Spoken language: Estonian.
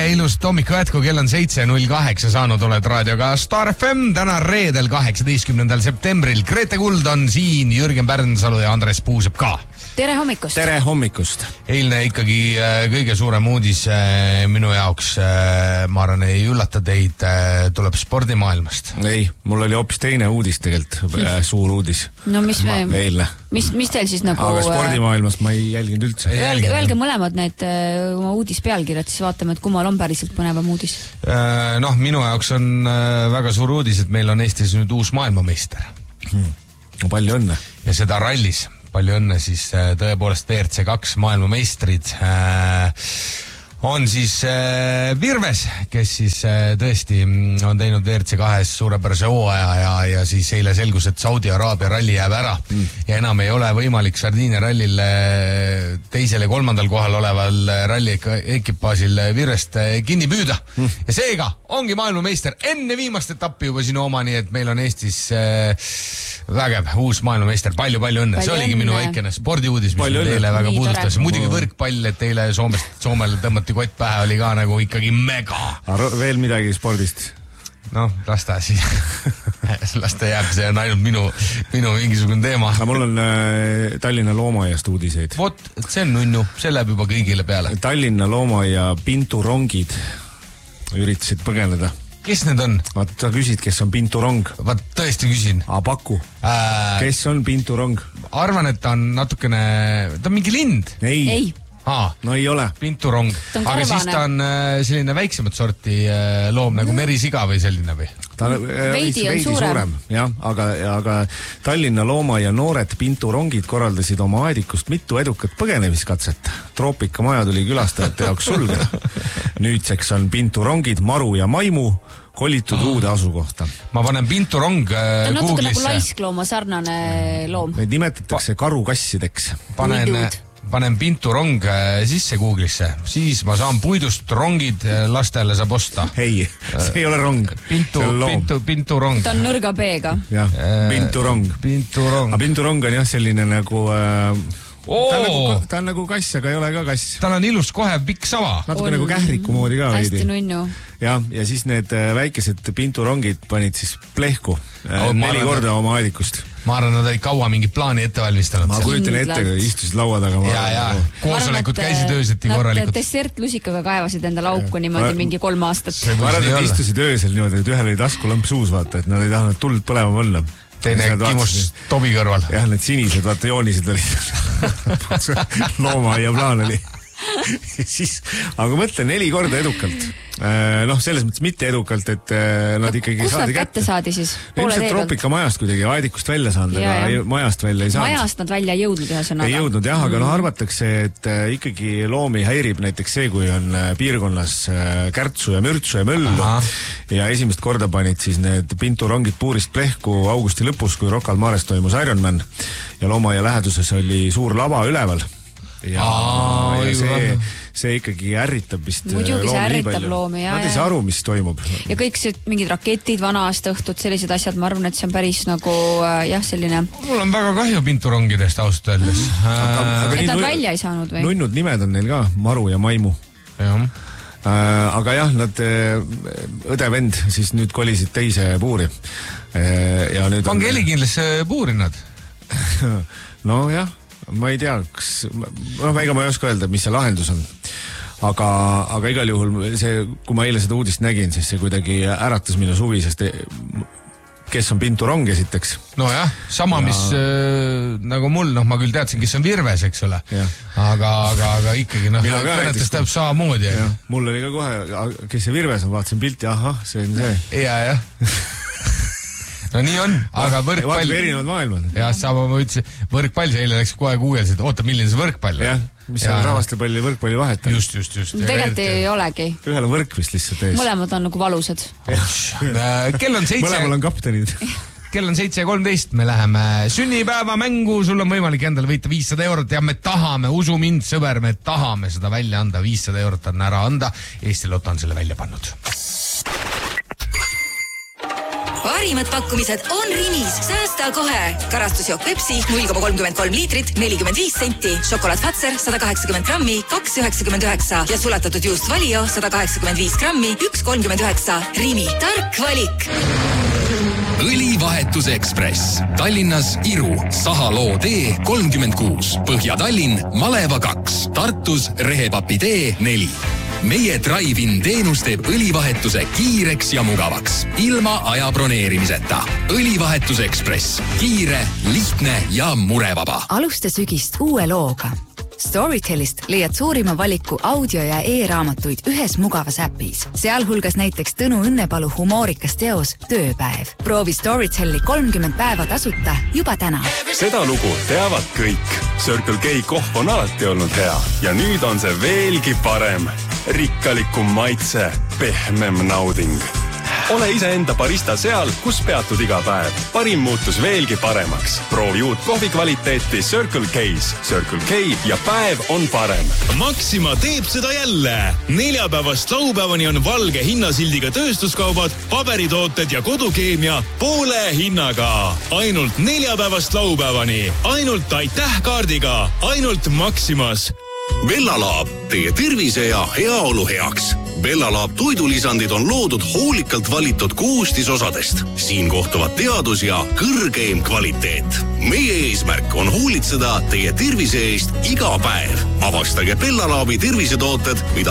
ilusat hommiku jätku, kell on 7.08 saanud, oled raadioga Star FM. Täna reedel 18. septembril. Grete Kuld on siin, Jürgen Pärnsalu ja Andres Puusep ka. Tere hommikust! Tere hommikust! Eilne ikkagi kõige suurem uudis minu jaoks, ma arvan, ei üllata teid, tuleb spordimaailmast. Ei, mul oli hoopis teine uudis tegelikult, suur uudis. No mis eilne. Mis teil siis nagu... Aga spordimaailmast ma ei jälginud üldse. Öelge mõlemad need oma uudispealkirjad, siis vaatame, et kummal on päriselt põnevam uudis. Noh, minu jaoks on väga suur uudis, et meil on Eestis nüüd uus maailmameister. Palju õnne. Ja seda rallis. Palju õnne siis tõepoolest WRC2 maailmameistrid on siis Virves, kes siis tõesti on teinud WRC2 suurepärase hooaja ja siis eile selgus, et Saudi Araabia ralli jääb ära ja enam ei ole võimalik Sardiinia rallil teisel ja kolmandal kohal oleval ralli ekipaasil Virvest kinni püüda. Ja seega ongi maailmameister enne viimast etappi juba sinu oma, nii et meil on Eestis vägev, uus maailmameister, palju õnne. See oligi minu väikene spordiuudis, mis teile väga puudutas. Muidugi võrkpall, et teile Soomel tõmmati kott pähe, oli ka nagu ikkagi mega. Veel midagi spordist? Noh, las ta jääb, see on ainult minu mingisugune teema. Aga mul on Tallinna Loomaaiast uudiseid. Vot, see on nunnu, see läheb juba kõigile peale. Tallinna Loomaaia pinturongid üritasid põgeneda. Kes need on? Vaat sa küsid, kes on pinturong. Vaat tõesti küsin. Paku. Kes on pinturong? Arvan, et ta on natukene... Ta on mingi lind? Ei. No ei ole. Pinturong. Aga siis ta on selline väiksemat sorti loom, nagu merisiga või selline või? Ta on veidi suurem. Jah, aga Tallinna Loomaia noored pinturongid korraldasid oma aedikust mitu edukat põgenemiskatset. Troopikamajad oli külastajate jaoks sulgeda. Nüüdseks on pinturongid Maru ja Maimu kolitud uude asukohta. Ma panen pinturong Google'isse. Ta on natuke nagu laisklooma sarnane loom. Neid nimetatakse karukassideks. Panen pinturong sisse Google'isse, siis ma saan puidust rongid lastele saab osta. Ei, see ei ole rong. Pinturong. Ta on nõrga B-ga. Jah, pinturong. Aga pinturong on jah selline nagu... Ta on nagu kass, aga ei ole ka kass. Tal on ilus kohe pikk sava. Natuke nagu kähriku moodi ka. Hästi nunnu. Ja siis need väikesed pinturongid panid siis plehku 4 korda oma aedikust. Ma arvan, nad olid kaua mingi plaani ette valmistanud. Ma kujutan ette, kui istusid laua taga. Ja, koosolekud käisid ööseti korralikult. Nad dessertlusikaga kaevasid enda lauku niimoodi mingi 3 aastat. Ma arvan, et istusid öösel niimoodi, et ühel oli taskulamp suus, vaata, et nad ei tahtnud tuld põlema mõnda. Teine kimus tobi kõrval. Jah, need sinised, vaata, joonised olid. Loomaaia plaan oli. Aga mõtle 4 korda edukalt. Selles mõttes mitte edukalt, et nad ikkagi saadi kätte. Saadi siis? Ilmselt troopikamajast kuidagi aedikust välja saanud, aga majast välja ei saanud. Majast nad välja ei jõudnud ühesõnaga. Ei jõudnud jah, aga arvatakse, et ikkagi loomi häirib näiteks see, kui on piirkonnas kärtsu ja mürtsu ja möllu. Ja esimest korda panid siis need pinturongid puurist plehku augusti lõpus, kui Rocca al Mares toimus Ironman ja Loomaia läheduses oli suur lava üleval. Ja see ikkagi ärritab vist muidugi see ärritab loomi. Nad ei saa aru, mis toimub. Ja kõik see mingid raketid, vana-aasta õhtud, sellised asjad, ma arvan, et see on päris nagu selline... Mul on väga kahju pinturongidest ausalt öeldes. Et nad välja ei saanud või? Nunnud nimed on neil ka, Maru ja Maimu. Aga jah, nad õde-vend siis nüüd kolisid teise puuri. Pange helikindlasse puuri nad? No jah. Ma ei tea, ega ma ei oska öelda, mis see lahendus on. Aga igal juhul see, kui ma eile seda uudist nägin, siis see kuidagi äratas minu suvi, sest kes on pinturong esiteks. No jah, sama mis nagu mul, ma küll teadsin, kes on Virves, eks ole. Aga ikkagi, kõnetas tähendab samamoodi. Mul oli ka kohe, kes see Virves on, vaatasin pilti, ahah, see on see. Ja. No nii on, aga võrkpall... Vaatame erinevad maailmad. Ja sama ma ütlesin, võrkpall, see eile läks kohe kuuelsid, oota, milline see võrkpall? Jah, mis on rahvastepalli ja võrkpalli vahet. Just. Tegelikult ei olegi. Ühel on võrk vist lihtsalt ees. Mõlemad on nagu valusad. Kell on 7... Mõlemal on kaptenid. Kell on 7.13, me läheme sünnipäeva mängu, sul on võimalik endale võita 500 eurot ja me tahame, usu mind, sõber, me tahame seda välja anda, 500 eurot on ära anda, Eesti Lotto on selle välja pannud. Parimad pakkumised on Rimis. Säästa kohe. Karastusjook Pepsi 0,33 liitrit 45 senti. Šokolaad Fazer 180 grammi 2,99 ja sulatatud juust Valio 185 grammi 1,39. Rimi. Tark valik. Õlivahetus Ekspress. Tallinnas Iru, Sahaloo tee 36, Põhja-Tallinn, Maleva 2, Tartus Rehepapi tee 4. Meie drive-in teenus teeb õlivahetuse kiireks ja mugavaks, ilma aja broneerimiseta. Õlivahetus Ekspress. Kiire, lihtne ja murevaba. Alusta sügist uue looga. Storytelist leiad suurima valiku audio- ja e-raamatuid ühes mugavas äpis. Sealhulgas näiteks Tõnu Õnnepalu humoorikas teos Tööpäev. Proovi Storyteli 30 päeva tasuta juba täna. Seda lugu teavad kõik. Circle K kohv on alati olnud hea ja nüüd on see veelgi parem. Rikkalikum maitse, pehmem nauding. Ole iseenda barista seal, kus peatud iga päev. Parim muutus veelgi paremaks. Proovi uut kohvi kvaliteeti Circle K's. Circle K ja päev on parem. Maxima teeb seda jälle. Neljapäevast laupäevani on valge hinnasildiga tööstuskaubad, paberitooted ja kodukeemia poole hinnaga. Ainult neljapäevast laupäevani. Ainult aitäh kaardiga. Ainult Maximas. Bellalaab, teie tervise ja heaolu heaks. Bellalaab toidulisandid on loodud hoolikalt valitud koostisosadest. Siin kohtuvad teadus ja kõrgeim kvaliteet. Meie eesmärk on hoolitseda teie tervise eest iga päev. Avastage Bellalaabi tervisetooted, mida